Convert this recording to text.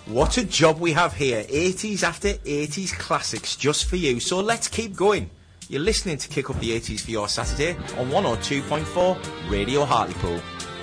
What a job we have here. 80s after 80s classics just for you. So let's keep going. You're listening to Kick Up the 80s for your Saturday on 102.4 Radio Hartlepool.